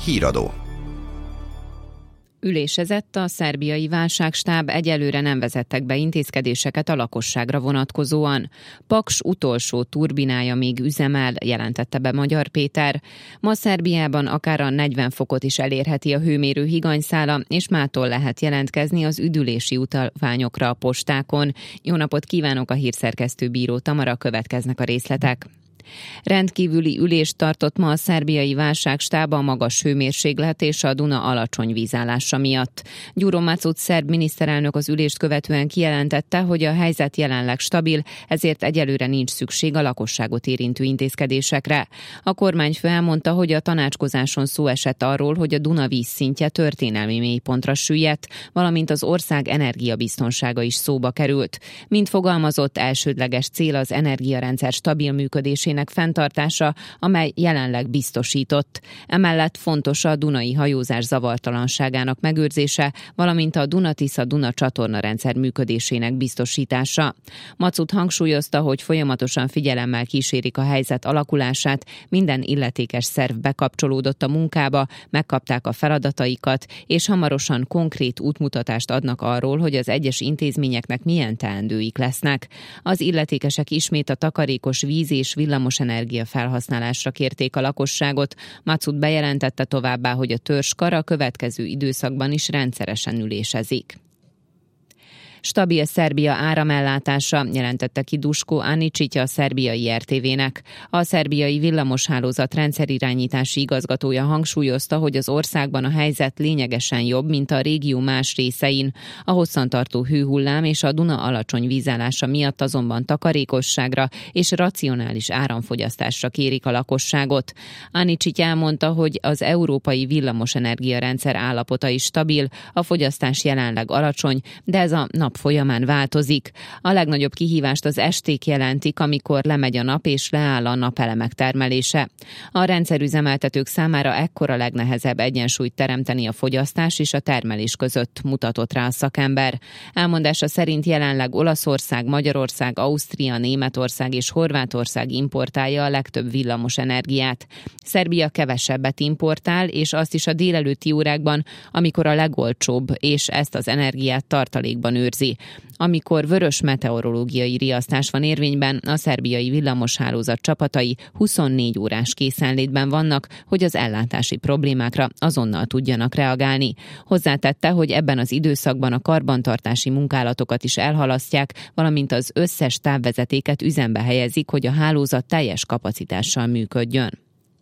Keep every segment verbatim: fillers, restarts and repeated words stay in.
Híradó. Ülésezett a szerbiai válságstáb, egyelőre nem vezettek be intézkedéseket a lakosságra vonatkozóan. Paks utolsó turbinája még üzemel, jelentette be Magyar Péter. Ma Szerbiában akár a negyven fokot is elérheti a hőmérő higanyszála, és mától lehet jelentkezni az üdülési utalványokra a postákon. Jó napot kívánok, a hírszerkesztő Bíró Tamara, következnek a részletek. Rendkívüli ülést tartott ma a szerbiai válságstáb a magas hőmérséklet és a Duna alacsony vízállása miatt. Gyuro Macuc szerb miniszterelnök az ülést követően kijelentette, hogy a helyzet jelenleg stabil, ezért egyelőre nincs szükség a lakosságot érintő intézkedésekre. A kormányfő elmondta, hogy a tanácskozáson szó esett arról, hogy a Duna vízszintje történelmi mélypontra süllyedt, valamint az ország energiabiztonsága is szóba került. Mint fogalmazott, elsődleges cél az energiarendszer stabil működésének fenntartása, amely jelenleg biztosított. Emellett fontos a dunai hajózás zavartalanságának megőrzése, valamint a Duna-Tisza-Duna csatornarendszer működésének biztosítása. Macuc hangsúlyozta, hogy folyamatosan figyelemmel kísérik a helyzet alakulását, minden illetékes szerv bekapcsolódott a munkába, megkapták a feladataikat, és hamarosan konkrét útmutatást adnak arról, hogy az egyes intézményeknek milyen teendőik lesznek. Az illetékesek ismét a takarékos víz és villamos energia felhasználásra kérték a lakosságot. Macuc bejelentette továbbá, hogy a törzskar a következő időszakban is rendszeresen ülésezik. Stabil Szerbia áramellátása, jelentette ki Duško Aničić a szerbiai er té vének. A szerbiai villamoshálózat rendszerirányítási igazgatója hangsúlyozta, hogy az országban a helyzet lényegesen jobb, mint a régió más részein. A hosszantartó hőhullám és a Duna alacsony vízállása miatt azonban takarékosságra és racionális áramfogyasztásra kérik a lakosságot. Aničić elmondta, hogy az európai villamosenergia rendszer állapota is stabil, a fogyasztás jelenleg alacsony, de ez a nap folyamán változik. A legnagyobb kihívást az esték jelentik, amikor lemegy a nap és leáll a napelemek termelése. A rendszerüzemeltetők számára ekkor a legnehezebb egyensúlyt teremteni a fogyasztás és a termelés között, mutatott rá a szakember. Elmondása szerint jelenleg Olaszország, Magyarország, Ausztria, Németország és Horvátország importálja a legtöbb villamos energiát. Szerbia kevesebbet importál, és azt is a délelőtti órákban, amikor a legolcsóbb, és ezt az energiát tartalékban őrzi. Amikor vörös meteorológiai riasztás van érvényben, a szerbiai villamoshálózat csapatai huszonnégy órás készenlétben vannak, hogy az ellátási problémákra azonnal tudjanak reagálni. Hozzátette, hogy ebben az időszakban a karbantartási munkálatokat is elhalasztják, valamint az összes távvezetéket üzembe helyezik, hogy a hálózat teljes kapacitással működjön.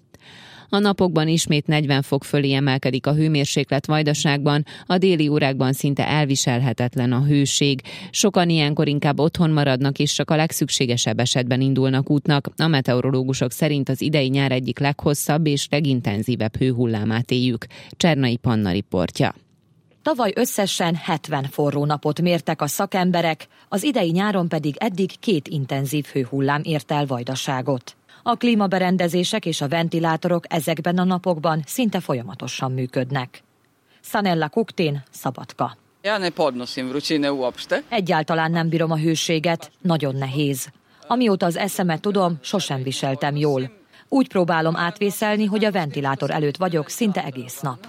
A napokban ismét negyven fok fölé emelkedik a hőmérséklet Vajdaságban, a déli órákban szinte elviselhetetlen a hőség. Sokan ilyenkor inkább otthon maradnak, és csak a legszükségesebb esetben indulnak útnak. A meteorológusok szerint az idei nyár egyik leghosszabb és legintenzívebb hőhullámát éljük. Csernai Panna riportja. Tavaly összesen hetven forró napot mértek a szakemberek, az idei nyáron pedig eddig két intenzív hőhullám ért el Vajdaságot. A klímaberendezések és a ventilátorok ezekben a napokban szinte folyamatosan működnek. Sanella Kuktén, Szabadka. Ja ne podnosim vrućine uopšte. Egyáltalán nem bírom a hőséget, nagyon nehéz. Amióta az eszemet tudom, sosem viseltem jól. Úgy próbálom átvészelni, hogy a ventilátor előtt vagyok szinte egész nap.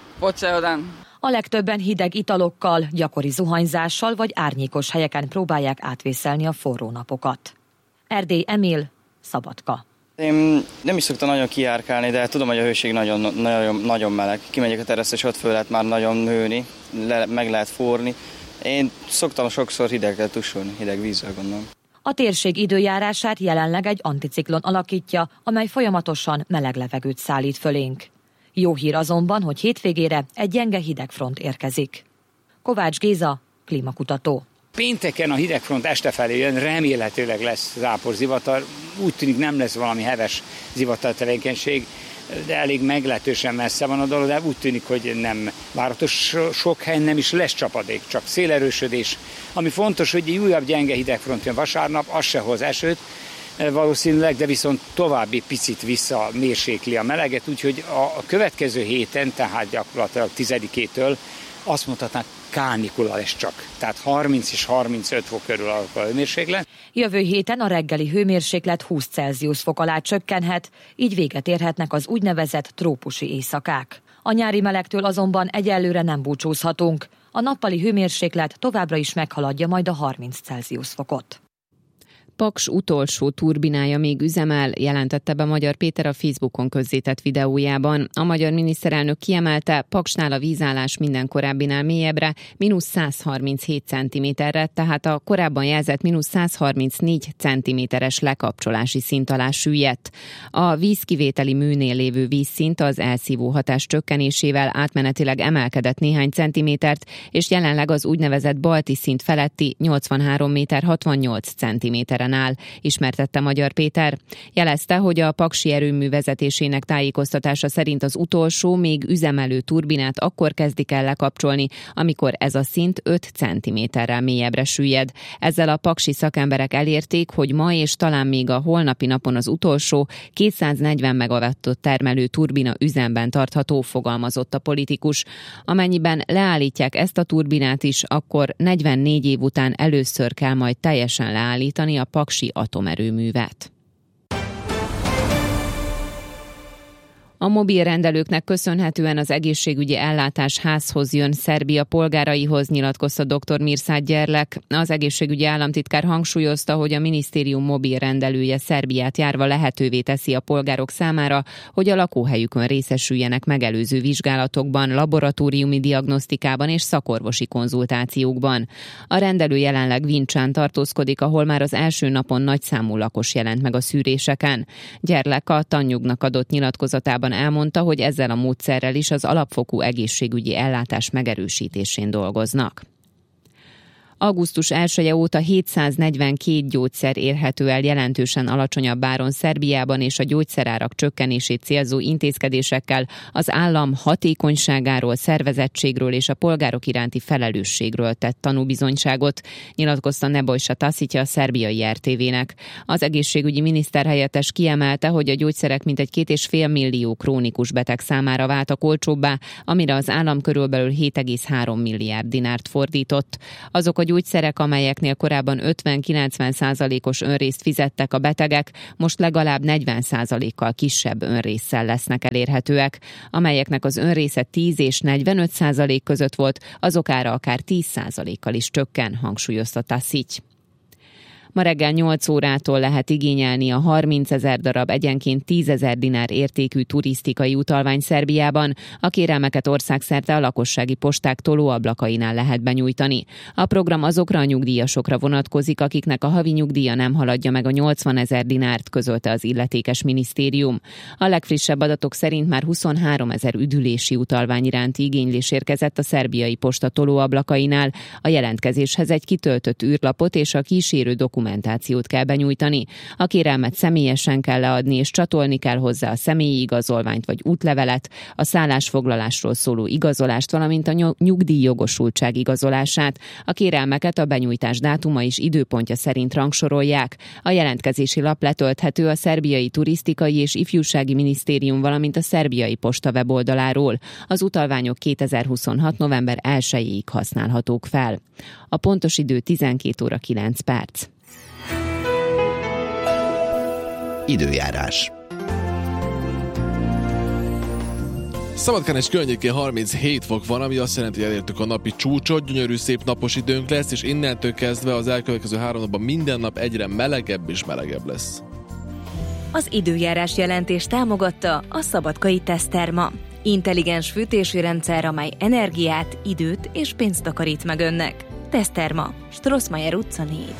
A legtöbben hideg italokkal, gyakori zuhanyzással vagy árnyékos helyeken próbálják átvészelni a forró napokat. Erdély Emil, Szabadka. Én nem is szoktam nagyon kijárkálni, de tudom, hogy a hőség nagyon, nagyon, nagyon meleg. Kimegyek a teraszra, és ott föl lehet már nagyon hőni, le, meg lehet forni. Én szoktam sokszor hideget tusolni, hideg vízzel gondolom. A térség időjárását jelenleg egy anticiklon alakítja, amely folyamatosan meleg levegőt szállít fölénk. Jó hír azonban, hogy hétvégére egy gyenge hidegfront érkezik. Kovács Géza, klímakutató. Pénteken a hidegfront este felé jön, remélhetőleg lesz záporzivatar. Úgy tűnik, nem lesz valami heves zivatartevékenység, de elég meglehetősen messze van a dolog, de úgy tűnik, hogy nem váratos, sok helyen nem is lesz csapadék, csak szélerősödés. Ami fontos, hogy egy újabb gyenge hidegfront jön vasárnap, az se hoz esőt valószínűleg, de viszont további picit visszamérsékli a meleget, úgyhogy a következő héten, tehát gyakorlatilag tizedikétől azt mondhatnánk, kánikula lesz csak. Tehát harminc és harmincöt fok körül alakul a hőmérséklet. Jövő héten a reggeli hőmérséklet húsz Celsius fok alá csökkenhet, így véget érhetnek az úgynevezett trópusi éjszakák. A nyári melegtől azonban egyelőre nem búcsúzhatunk. A nappali hőmérséklet továbbra is meghaladja majd a harminc Celsius fokot. Paks utolsó turbinája még üzemel, jelentette be Magyar Péter a Facebookon közzétett videójában. A magyar miniszterelnök kiemelte, Paksnál a vízállás minden korábbinál mélyebbre, mínusz száz harminchét centiméterre, tehát a korábban jelzett mínusz száz harmincnégy centiméteres lekapcsolási szint alá süllyedt. A vízkivételi műnél lévő vízszint az elszívó hatás csökkenésével átmenetileg emelkedett néhány centimétert, és jelenleg az úgynevezett balti szint feletti nyolcvanhárom méter hatvannyolc centiméteren áll, ismertette Magyar Péter. Jelezte, hogy a paksi erőmű vezetésének tájékoztatása szerint az utolsó, még üzemelő turbinát akkor kezdik el lekapcsolni, amikor ez a szint öt centiméterrel mélyebbre süllyed. Ezzel a paksi szakemberek elérték, hogy ma és talán még a holnapi napon az utolsó kétszáznegyven megawattot termelő turbina üzemben tartható, fogalmazott a politikus. Amennyiben leállítják ezt a turbinát is, akkor negyvennégy év után először kell majd teljesen leállítani a paksi atomerőművet. A mobil rendelőknek köszönhetően az egészségügyi ellátás házhoz jön Szerbia polgáraihoz, nyilatkozta dr. Mirsad Gyerlek. Az egészségügyi államtitkár hangsúlyozta, hogy a minisztérium mobil rendelője Szerbiát járva lehetővé teszi a polgárok számára, hogy a lakóhelyükön részesüljenek megelőző vizsgálatokban, laboratóriumi diagnosztikában és szakorvosi konzultációkban. A rendelő jelenleg Vincsán tartózkodik, ahol már az első napon nagyszámú lakos jelent meg a szűréseken. Gyerlek a Tanjugnak adott nyilatkozatában elmondta, hogy ezzel a módszerrel is az alapfokú egészségügyi ellátás megerősítésén dolgoznak. augusztus elseje óta hétszáznegyvenkét gyógyszer érhető el jelentősen alacsonyabb áron Szerbiában, és a gyógyszerárak csökkenését célzó intézkedésekkel az állam hatékonyságáról, szervezettségről és a polgárok iránti felelősségről tett tanúbizonyságot, nyilatkozta Nebojsa Tasić a szerbiai er té vé-nek. Az egészségügyi miniszterhelyettes kiemelte, hogy a gyógyszerek mintegy két és fél millió krónikus beteg számára váltak olcsóbbá, amire az állam körülbelül hét egész három milliárd dinárt fordított. Azok a gyógyszerek, amelyeknél korábban ötven-kilencven százalékos önrészt fizettek a betegek, most legalább negyven százalékkal kisebb önrésszel lesznek elérhetőek. Amelyeknek az önrésze tíz és negyvenöt százalék között volt, azok ára akár tíz százalékkal is csökken, hangsúlyozta Tasić. Ma reggel nyolc órától lehet igényelni a harmincezer darab egyenként tízezer dinár értékű turisztikai utalvány Szerbiában. A kérelmeket országszerte a lakossági posták tolóablakainál lehet benyújtani. A program azokra a nyugdíjasokra vonatkozik, akiknek a havi nyugdíja nem haladja meg a nyolcvanezer dinárt, közölte az illetékes minisztérium. A legfrissebb adatok szerint már huszonháromezer üdülési utalvány iránti igénylés érkezett a szerbiai posta tolóablakainál. A jelentkezéshez egy kitöltött űrlapot és a kísérő dokumentációt dokumentációt kell benyújtani. A kérelmet személyesen kell leadni, és csatolni kell hozzá a személyi igazolványt vagy útlevelet, a szállásfoglalásról szóló igazolást, valamint a nyugdíjjogosultság igazolását. A kérelmeket a benyújtás dátuma és időpontja szerint rangsorolják. A jelentkezési lap letölthető a szerbiai turisztikai és ifjúsági minisztérium, valamint a szerbiai posta weboldaláról. Az utalványok kétezer-huszonhat. november elsejéig használhatók fel. A pontos idő tizenkét óra kilenc perc. Időjárás. Szabadkán és környékén harminchét fok van, ami azt jelenti, hogy elértük a napi csúcsot, gyönyörű szép napos időnk lesz, és innentől kezdve az elkövetkező három napban minden nap egyre melegebb és melegebb lesz. Az időjárás jelentés támogatta a Szabadkai Teszterma. Intelligens fűtési rendszer, amely energiát, időt és pénzt takarít meg önnek. Teszterma, Strossmayer utca négy.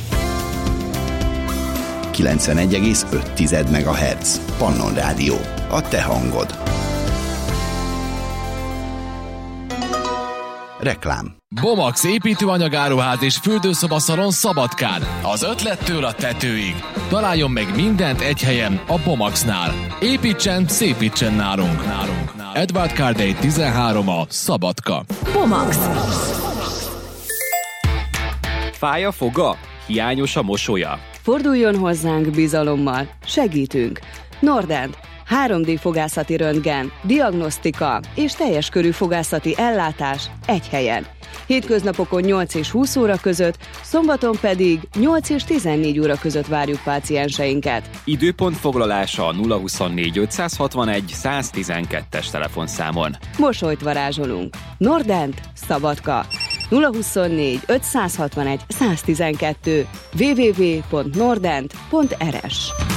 kilencvenegy egész öt megahertz. Pannon Rádió. A te hangod. Reklám. Bomax építőanyagáruház és fürdőszobaszalon Szabadkán. Az ötlettől a tetőig. Találjon meg mindent egy helyen, a Bomaxnál. Építsen, szépítsen nálunk. nálunk. Edward Cardey tizenhárom a Szabadka. Bomax. Fáj a foga? Hiányos a mosolya? Forduljon hozzánk bizalommal. Segítünk. Nordent. három dé fogászati röntgen, diagnosztika és teljes körű fogászati ellátás egy helyen. Hétköznapokon nyolc és húsz óra között, szombaton pedig nyolc és tizennégy óra között várjuk pácienseinket. Időpont foglalása a nulla huszonnégy ötszázhatvanegy száztizenkettes telefonszámon. Mosolyt varázsolunk. Nordent, Szabadka. nulla huszonnégy ötszázhatvanegy száztizenkettő w w w pont nordent pont r s